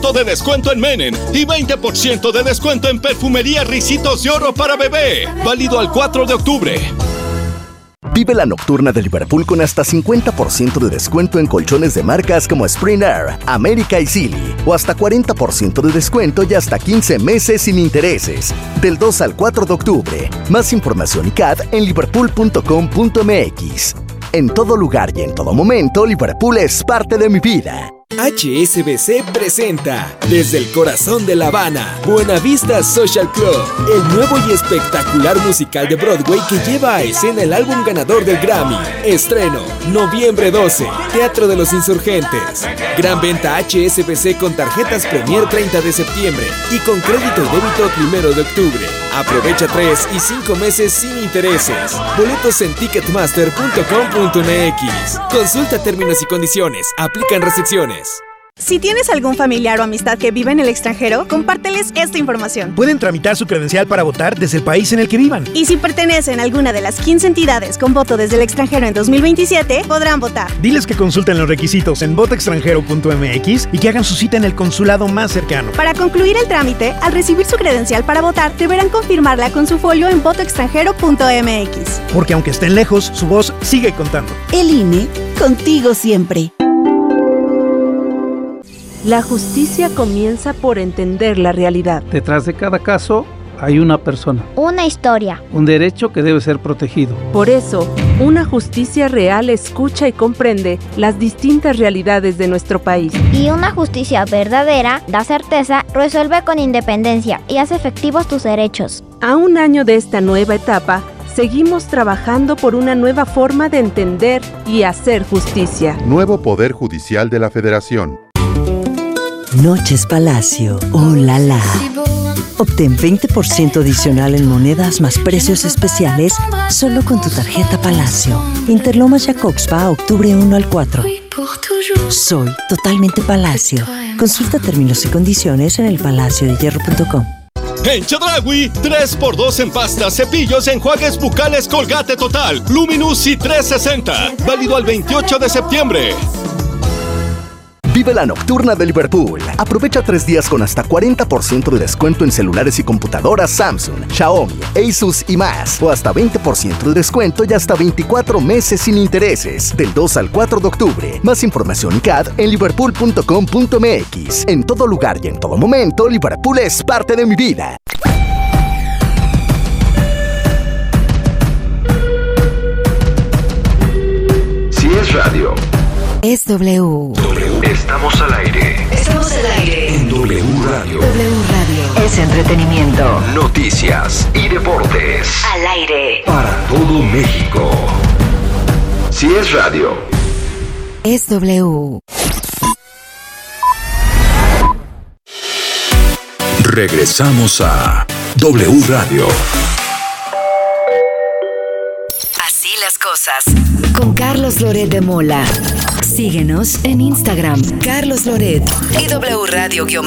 de descuento en Menem y 20% de descuento en perfumería Ricitos de Oro para bebé. Válido al 4 de octubre. Vive la nocturna de Liverpool con hasta 50% de descuento en colchones de marcas como Spring Air, América y Sealy. O hasta 40% de descuento y hasta 15 meses sin intereses. Del 2 al 4 de octubre. Más información y CAD en liverpool.com.mx. En todo lugar y en todo momento, Liverpool es parte de mi vida. HSBC presenta desde el corazón de La Habana, Buenavista Social Club, el nuevo y espectacular musical de Broadway que lleva a escena el álbum ganador del Grammy. Estreno, noviembre 12, Teatro de los Insurgentes. Gran venta HSBC con tarjetas Premier 30 de septiembre y con crédito y débito 1 de octubre. Aprovecha 3 y 5 meses sin intereses. Boletos en ticketmaster.com.mx. Consulta términos y condiciones. Aplican restricciones. Si tienes algún familiar o amistad que vive en el extranjero, compárteles esta información. Pueden tramitar su credencial para votar desde el país en el que vivan. Y si pertenecen a alguna de las 15 entidades con voto desde el extranjero en 2027, podrán votar. Diles que consulten los requisitos en votoextranjero.mx y que hagan su cita en el consulado más cercano. Para concluir el trámite, al recibir su credencial para votar, deberán confirmarla con su folio en votoextranjero.mx. Porque aunque estén lejos, su voz sigue contando. El INE, contigo siempre. La justicia comienza por entender la realidad. Detrás de cada caso hay una persona. Una historia. Un derecho que debe ser protegido. Por eso, una justicia real escucha y comprende las distintas realidades de nuestro país. Y una justicia verdadera da certeza, resuelve con independencia y hace efectivos tus derechos. A un año de esta nueva etapa, seguimos trabajando por una nueva forma de entender y hacer justicia. Nuevo Poder Judicial de la Federación. Noches Palacio, oh la la. Obtén 20% adicional en monedas más precios especiales solo con tu tarjeta Palacio. Interlomas Jacobspa, octubre 1 al 4. Soy totalmente Palacio. Consulta términos y condiciones en elpalaciodehierro.com. En Chedraui, 3x2 en pastas, cepillos, enjuagues bucales Colgate Total, Luminous y 360. Válido al 28 de septiembre. Vive la nocturna de Liverpool. Aprovecha 3 días con hasta 40% de descuento en celulares y computadoras Samsung, Xiaomi, Asus y más. O hasta 20% de descuento y hasta 24 meses sin intereses. Del 2 al 4 de octubre. Más información y CAD en liverpool.com.mx. En todo lugar y en todo momento, Liverpool es parte de mi vida. Si es radio, es W. Estamos al aire. Estamos al aire. En W Radio. W Radio. Es entretenimiento, noticias y deportes. Al aire. Para todo México. Si es radio, es W. Regresamos a W Radio. Así las cosas. Con Carlos Loret de Mola. Síguenos en Instagram, Carlos Loret y W Radio-MX.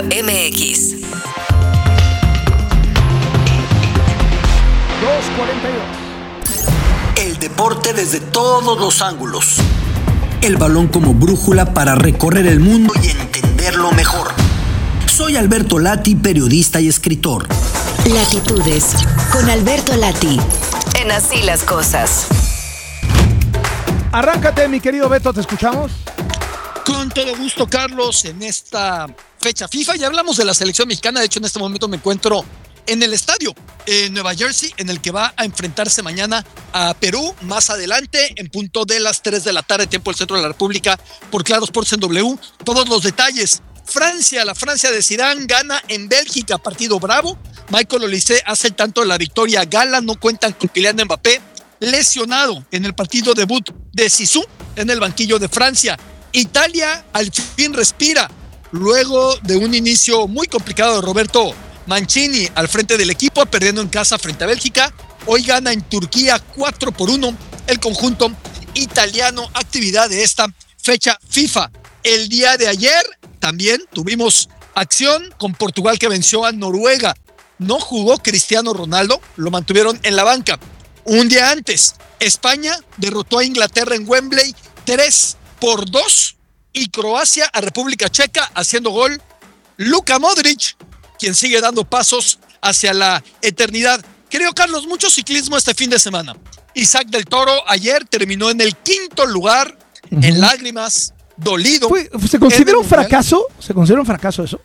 El deporte desde todos los ángulos. El balón como brújula para recorrer el mundo y entenderlo mejor. Soy Alberto Lati, periodista y escritor. Latitudes, con Alberto Lati. En Así las cosas. Arráncate, mi querido Beto, ¿te escuchamos? Con todo gusto, Carlos, en esta fecha FIFA. Ya hablamos de la selección mexicana. De hecho, en este momento me encuentro en el estadio en Nueva Jersey, en el que va a enfrentarse mañana a Perú. Más adelante, en punto de las 3 de la tarde, tiempo del centro de la República, por Claro Sports en W. Todos los detalles. Francia, la Francia de Zidane gana en Bélgica, partido bravo. Michael Olise hace el tanto de la victoria gala. No cuentan con Kylian Mbappé, lesionado en el partido debut de Zizou en el banquillo de Francia. Italia al fin respira luego de un inicio muy complicado de Roberto Mancini al frente del equipo, perdiendo en casa frente a Bélgica. Hoy gana en Turquía 4-1 el conjunto italiano. Actividad de esta fecha FIFA. El día de ayer también tuvimos acción con Portugal, que venció a Noruega. No jugó Cristiano Ronaldo, lo mantuvieron en la banca. Un día antes, España derrotó a Inglaterra en Wembley 3-2 y Croacia a República Checa haciendo gol Luka Modric, quien sigue dando pasos hacia la eternidad. Querido Carlos, mucho ciclismo este fin de semana. Isaac del Toro ayer terminó en el 5º lugar, en lágrimas, dolido. ¿Se considera un fracaso? ¿Se considera un fracaso eso?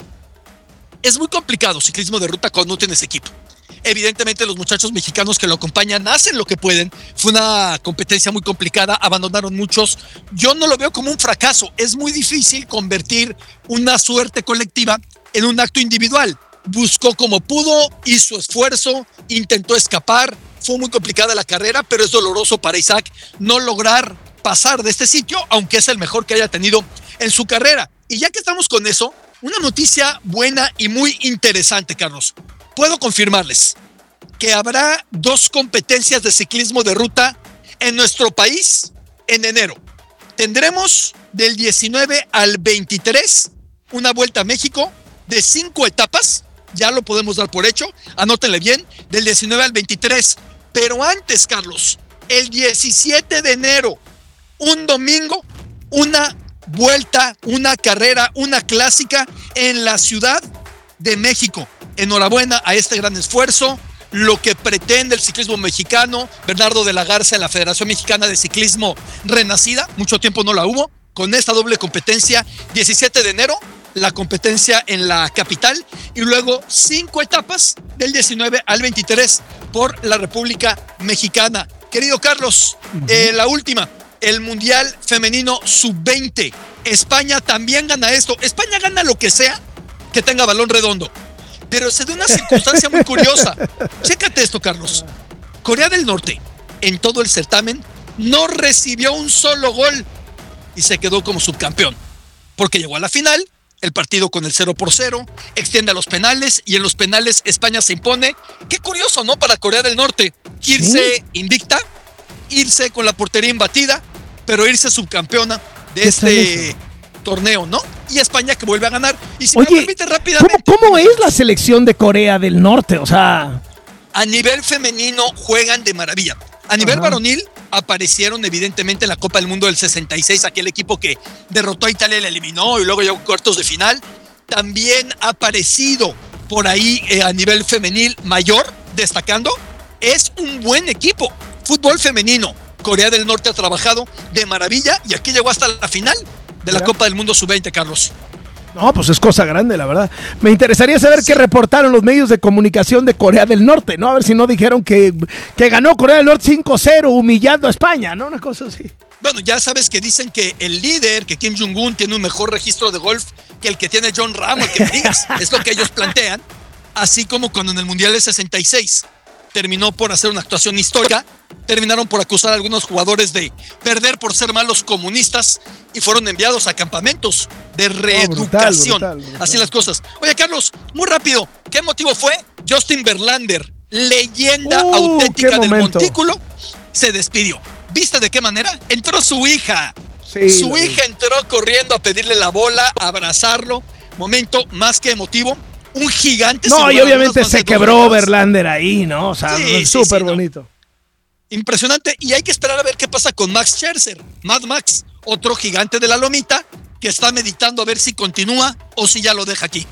Es muy complicado ciclismo de ruta cuando no tienes equipo. Evidentemente los muchachos mexicanos que lo acompañan hacen lo que pueden. Fue una competencia muy complicada, abandonaron muchos. Yo no lo veo como un fracaso. Es muy difícil convertir una suerte colectiva en un acto individual. Buscó como pudo, hizo esfuerzo, intentó escapar. Fue muy complicada la carrera, pero es doloroso para Isaac no lograr pasar de este sitio, aunque es el mejor que haya tenido en su carrera. Y ya que estamos con eso, una noticia buena y muy interesante, Carlos. Puedo confirmarles que habrá 2 competencias de ciclismo de ruta en nuestro país en enero. Tendremos del 19 al 23 una Vuelta a México de 5 etapas. Ya lo podemos dar por hecho. Anótenle bien, del 19 al 23. Pero antes, Carlos, el 17 de enero, un domingo, una vuelta, una carrera, una clásica en la Ciudad de México. Enhorabuena a este gran esfuerzo, lo que pretende el ciclismo mexicano. Bernardo de la Garza en la Federación Mexicana de Ciclismo renacida, mucho tiempo no la hubo, con esta doble competencia, 17 de enero, la competencia en la capital, y luego 5 etapas del 19 al 23 por la República Mexicana. Querido Carlos, la última, el Mundial Femenino Sub-20. España también gana esto. España gana lo que sea que tenga balón redondo. Pero se da una circunstancia muy curiosa. Chécate esto, Carlos. Corea del Norte, en todo el certamen, no recibió un solo gol y se quedó como subcampeón. Porque llegó a la final, el partido con el 0-0, extiende a los penales y en los penales España se impone. Qué curioso, ¿no? Para Corea del Norte, irse invicta, irse con la portería imbatida, pero irse subcampeona de este torneo, ¿no? Y España que vuelve a ganar. Y si me permite rápidamente, ¿cómo es la selección de Corea del Norte? O sea, a nivel femenino juegan de maravilla. A nivel varonil aparecieron evidentemente en la Copa del Mundo del 66, aquel equipo que derrotó a Italia y la eliminó y luego llegó a cuartos de final. También ha aparecido por ahí a nivel femenil mayor, destacando. Es un buen equipo. Fútbol femenino. Corea del Norte ha trabajado de maravilla y aquí llegó hasta la final de la Copa del Mundo Sub-20, Carlos. No, pues es cosa grande, la verdad. Me interesaría saber qué reportaron los medios de comunicación de Corea del Norte, ¿no? A ver si no dijeron que ganó Corea del Norte 5-0, humillando a España, ¿no? Una cosa así. Bueno, ya sabes que dicen que el líder, que Kim Jong-un, tiene un mejor registro de golf que el que tiene John Ram, el que me digas. Es lo que ellos plantean. Así como cuando en el Mundial del 66 terminó por hacer una actuación histórica, terminaron por acusar a algunos jugadores de perder por ser malos comunistas y fueron enviados a campamentos de reeducación. Brutal. Así las cosas. Oye, Carlos, muy rápido, ¿qué motivo fue? Justin Verlander, leyenda auténtica del montículo, se despidió. ¿Viste de qué manera? Entró su hija. Sí, su hija entró corriendo a pedirle la bola, a abrazarlo. Momento más que emotivo. Un gigante. No, y obviamente se quebró Verlander ahí, ¿no? O sea, súper bonito. No. Impresionante. Y hay que esperar a ver qué pasa con Max Scherzer. Mad Max, otro gigante de la lomita, que está meditando a ver si continúa o si ya lo deja aquí.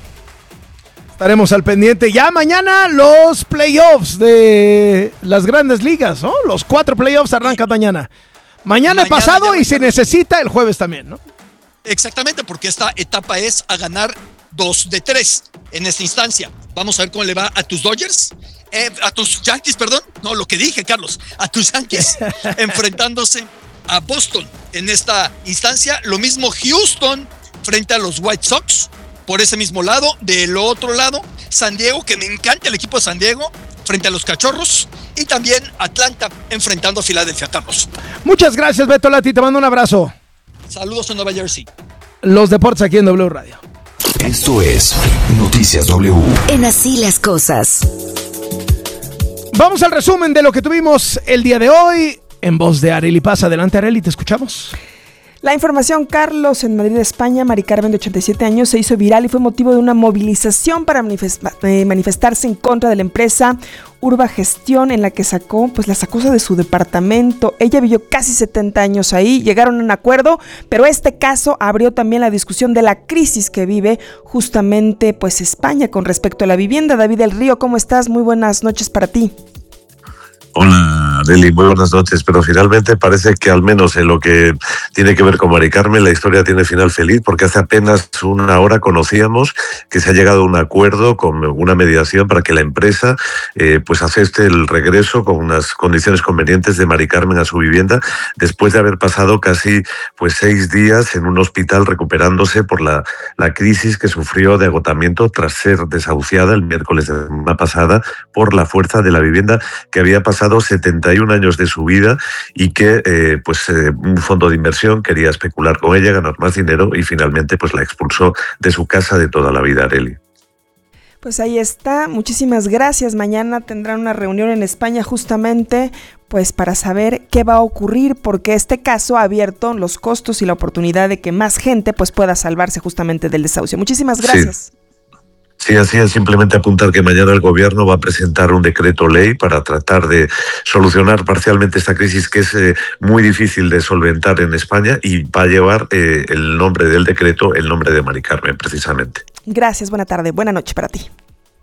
Estaremos al pendiente. Ya mañana los playoffs de las grandes ligas, ¿no? Los 4 playoffs arrancan mañana. Mañana pasado y si necesita el jueves también, ¿no? Exactamente, porque esta etapa es a ganar 2 de 3 en esta instancia. Vamos a ver cómo le va a tus Dodgers, a tus Yankees, perdón. No, lo que dije, Carlos, a tus Yankees enfrentándose a Boston en esta instancia. Lo mismo Houston frente a los White Sox por ese mismo lado. Del otro lado, San Diego, que me encanta el equipo de San Diego, frente a los Cachorros. Y también Atlanta enfrentando a Filadelfia, Carlos. Muchas gracias, Beto Lati, te mando un abrazo. Saludos a Nueva Jersey. Los deportes aquí en W Radio. Esto es Noticias W. En Así las Cosas. Vamos al resumen de lo que tuvimos el día de hoy en voz de Arely Paz. Adelante, Arely, te escuchamos. La información, Carlos, en Madrid, España, Mari Carmen, de 87 años, se hizo viral y fue motivo de una movilización para manifestarse en contra de la empresa Urba Gestión, en la que la sacó de su departamento. Ella vivió casi 70 años ahí, llegaron a un acuerdo, pero este caso abrió también la discusión de la crisis que vive justamente España con respecto a la vivienda. David del Río, ¿cómo estás? Muy buenas noches para ti. Hola, Arely, muy buenas noches, pero finalmente parece que al menos en lo que tiene que ver con Mari Carmen la historia tiene final feliz, porque hace apenas una hora conocíamos que se ha llegado a un acuerdo con una mediación para que la empresa acepte el regreso con unas condiciones convenientes de Mari Carmen a su vivienda, después de haber pasado casi 6 días en un hospital recuperándose por la crisis que sufrió de agotamiento tras ser desahuciada el miércoles de la semana pasada por la fuerza de la vivienda, que había pasado 71 años de su vida y que un fondo de inversión quería especular con ella, ganar más dinero y finalmente la expulsó de su casa de toda la vida, Arely. Pues ahí está, muchísimas gracias. Mañana tendrán una reunión en España justamente para saber qué va a ocurrir, porque este caso ha abierto los costos y la oportunidad de que más gente pueda salvarse justamente del desahucio. Muchísimas gracias. Sí. Sí, así es. Simplemente apuntar que mañana el gobierno va a presentar un decreto ley para tratar de solucionar parcialmente esta crisis que es muy difícil de solventar en España, y va a llevar el nombre del decreto, el nombre de Mari Carmen, precisamente. Gracias, buena tarde, buena noche para ti.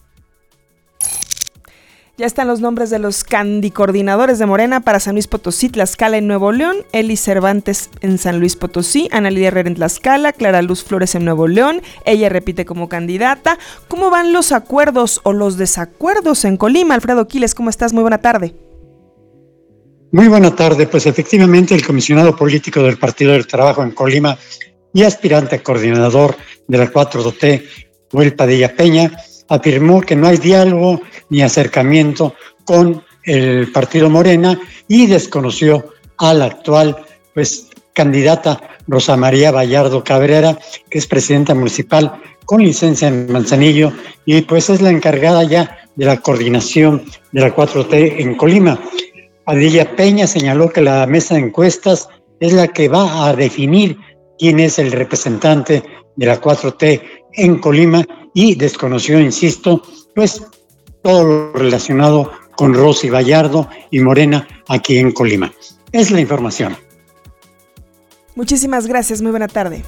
Ya están los nombres de los candicoordinadores de Morena para San Luis Potosí, Tlaxcala y Nuevo León. Eli Cervantes en San Luis Potosí, Ana Lidia Herrera en Tlaxcala, Clara Luz Flores en Nuevo León. Ella repite como candidata. ¿Cómo van los acuerdos o los desacuerdos en Colima? Alfredo Quiles, ¿cómo estás? Muy buena tarde. Muy buena tarde. Pues efectivamente el comisionado político del Partido del Trabajo en Colima y aspirante a coordinador de la 4T, Joel Padilla Peña, afirmó que no hay diálogo ni acercamiento con el partido Morena y desconoció a la actual candidata Rosa María Vallardo Cabrera, que es presidenta municipal con licencia en Manzanillo y es la encargada ya de la coordinación de la 4T en Colima. Padilla Peña señaló que la mesa de encuestas es la que va a definir quién es el representante de la 4T en Colima y desconoció, insisto, todo lo relacionado con Rosy Vallardo y Morena aquí en Colima. Es la información. Muchísimas gracias, muy buena tarde.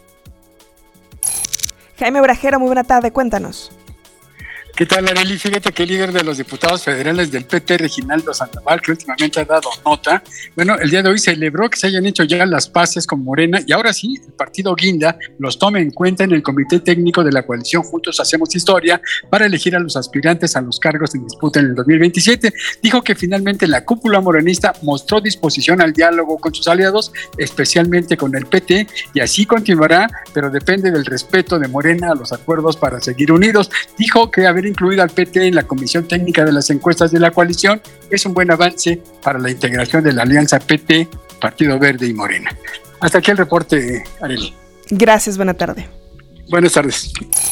Jaime Brajero, muy buena tarde, cuéntanos. ¿Qué tal, Arely? Fíjate que el líder de los diputados federales del PT, Reginaldo Sandoval, que últimamente ha dado nota, el día de hoy celebró que se hayan hecho ya las paces con Morena y ahora sí, el partido Guinda los tome en cuenta en el comité técnico de la coalición Juntos Hacemos Historia para elegir a los aspirantes a los cargos en disputa en el 2027. Dijo que finalmente la cúpula morenista mostró disposición al diálogo con sus aliados, especialmente con el PT, y así continuará, pero depende del respeto de Morena a los acuerdos para seguir unidos. Dijo que haber incluido al PT en la comisión técnica de las encuestas de la coalición es un buen avance para la integración de la alianza PT, Partido Verde y Morena. Hasta aquí el reporte, Arely. Gracias, buena tarde. Buenas tardes.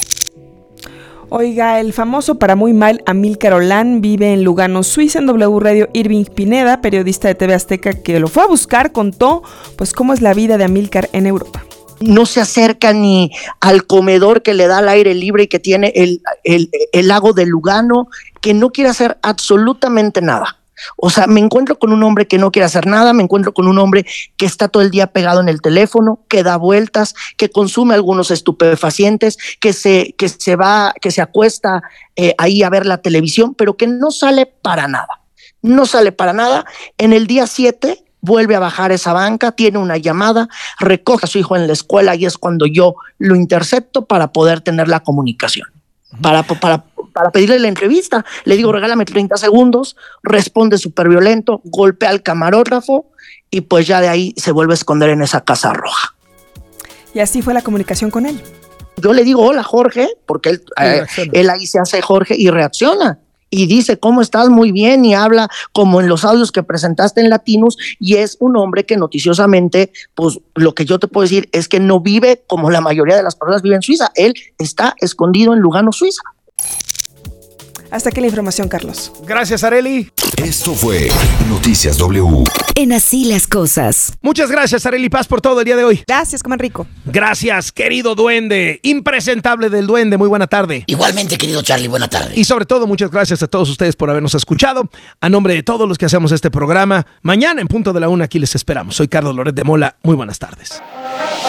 Oiga, el famoso para muy mal Amílcar Olán vive en Lugano, Suiza. En W Radio, Irving Pineda, periodista de TV Azteca que lo fue a buscar, contó cómo es la vida de Amílcar en Europa. No se acerca ni al comedor que le da al aire libre y que tiene el lago de Lugano, que no quiere hacer absolutamente nada. O sea, me encuentro con un hombre que no quiere hacer nada, me encuentro con un hombre que está todo el día pegado en el teléfono, que da vueltas, que consume algunos estupefacientes, que se acuesta ahí a ver la televisión, pero que no sale para nada. No sale para nada. En el día 7 vuelve a bajar esa banca, tiene una llamada, recoge a su hijo en la escuela y es cuando yo lo intercepto para poder tener la comunicación, para pedirle la entrevista. Le digo, regálame 30 segundos, responde súper violento, golpea al camarógrafo y pues ya de ahí se vuelve a esconder en esa casa roja. Y así fue la comunicación con él. Yo le digo, hola Jorge, porque él ahí se hace Jorge y reacciona. Y dice, ¿cómo estás? Muy bien, y habla como en los audios que presentaste en Latinos, y es un hombre que noticiosamente, pues lo que yo te puedo decir es que no vive como la mayoría de las personas viven en Suiza, él está escondido en Lugano, Suiza. Hasta aquí la información, Carlos. Gracias, Arely. Esto fue Noticias W. En Así las Cosas. Muchas gracias, Arely Paz, por todo el día de hoy. Gracias, coman rico. Gracias, querido duende. Impresentable del duende. Muy buena tarde. Igualmente, querido Charlie, buena tarde. Y sobre todo, muchas gracias a todos ustedes por habernos escuchado. A nombre de todos los que hacemos este programa, mañana en punto de la 1 aquí les esperamos. Soy Carlos Loret de Mola. Muy buenas tardes.